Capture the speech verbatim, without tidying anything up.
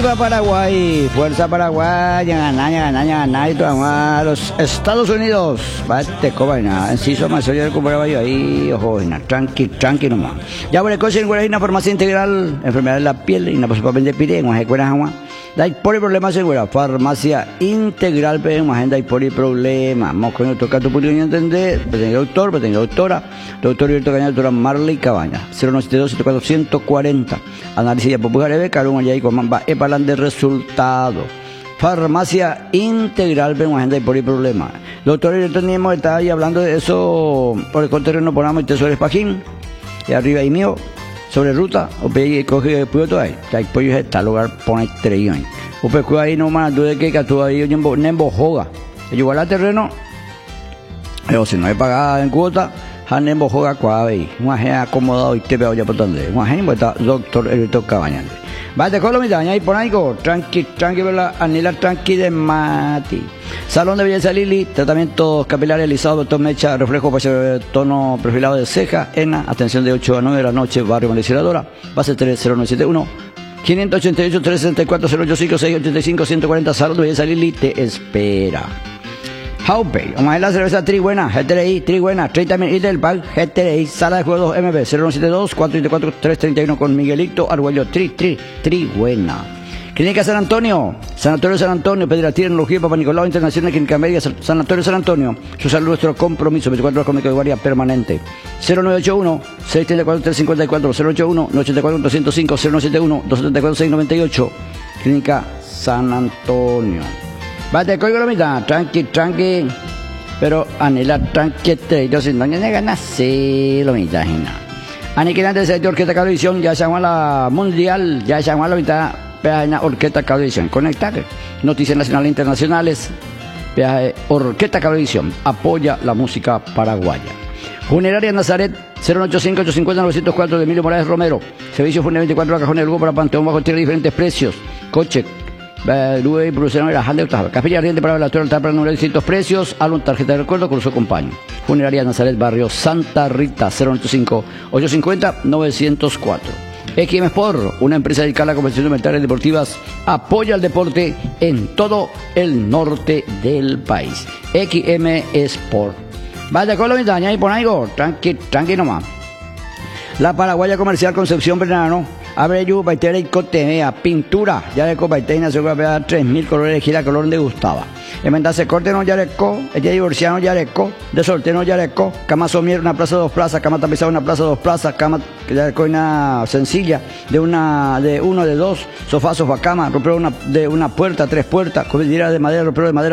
Fuerza Paraguay, Fuerza Paraguay, ya ganá, ya ganá, ya ganá, y todo a los Estados Unidos. Bate, cobaina, enciso más, soy el yo ahí, ojo, tranqui, tranqui nomás. Ya por el coche, en una farmacia integral, enfermedad de la piel, y una posibilidad de pire, en una secuela agua. Dai por el problema segura, farmacia integral, pero en agenda y por el problema. Vamos con el toca tu público entender, pero tengo doctor, pero tengo doctora, doctor y doctora, doctora Marley Cabaña, cero nueve siete dos, siete cuatro uno cero cuatro cero. Análisis de popular, Carón, allá y con Mamba, Epalan de resultado. Farmacia integral, pero en agenda y por el problema. Doctor y doctor, tenemos, estaba ahí hablando de eso, por el conterreno, ponamos el sobre Espajín, y arriba y mío. Sobre ruta, o pe coge puesto ahí, que hay pollos está lugar pone trellón. O pe ahí no más dude que que tú ahí nembo nembo joga. Yo al terreno, pero si no hay pagada en cuota, han nembo joga cuave, un aje acomodado y te veo ya por donde. Un aje está doctor Elito Cabaña. Va de Colombia, ahí por ahí go, tranqui, tranqui, la anila tranqui de mati. Salón de belleza Lili, tratamientos capilares alisados, doctor Mecha, reflejo para tono perfilado de ceja, ENA, atención de ocho a nueve de la noche, barrio Meliciadora, base tres cero nueve siete uno, cinco ocho ocho, tres seis cuatro, cero ocho cinco, seis ocho cinco, uno cuatro cero, Salón de belleza Lili te espera. Haupey, vamos a ver la cerveza Tri Buena, G T R I, Tri Buena, treinta mil y del pack, G T R I, sala de juegos M B, cero nueve siete dos, cuatro cuatro, tres tres uno con Miguelito Arguello, Tri, Tri, Tri Buena. Clínica San Antonio, Sanatorio San Antonio, Pediatría, Tecnología, Papá Nicolau Internacional, Clínica Médica, Sanatorio San Antonio, su salud, nuestro compromiso, veinticuatro horas con médico de guardia permanente. cero nueve ocho uno, seis tres cuatro, tres cinco cuatro, cero ocho uno, nueve ocho cuatro, dos cero cinco, cero nueve siete uno, dos siete cuatro, seis nueve ocho, Clínica San Antonio. Bate, código la mitad, tranqui, tranqui, pero anhela tranqui, yo sin doña de ganas, sí, lo mitad, aniquilante de Orquesta Cablevisión, ya se llama la mundial, ya se llama la mitad. Peaje Orquesta Cablevisión, conectar noticias nacionales e internacionales. Peaje Orquesta Cablevisión apoya la música paraguaya. Funeraria Nazaret cero ocho cinco, ocho cinco cero, nueve cero cuatro de Emilio Morales Romero. Servicio funerario veinticuatro horas, cajones de lujo para Panteón bajo tierra, diferentes precios. Coche, Lue y Bruceno, la Jande Octava. Capilla Ardiente para la Torre para número de distintos precios. Álbum, tarjeta de recuerdo con su compañero. Funeraria Nazaret, barrio Santa Rita, cero ocho cinco, ocho cinco cero, nueve cero cuatro. X M Sport, una empresa dedicada a la competición de metales deportivas, apoya el deporte en todo el norte del país. X M Sport. Vaya con la ventana y pon algo, tranqui, tranqui nomás. La Paraguaya Comercial Concepción Bernardo, abre yu, baitera y cotemea, pintura, ya de copaiteina, se va a tres mil colores de gira, color donde gustaba. Emendase corte no yareco, ella divorciano yareco, de soltero yareco, cama somier, una plaza dos plazas, cama tapizada, una plaza dos plazas, cama yareco una sencilla, de una, de uno, de dos, sofá, sofá, cama, ropero una, de una puerta, tres puertas, cubierta de madera, ropero de madera.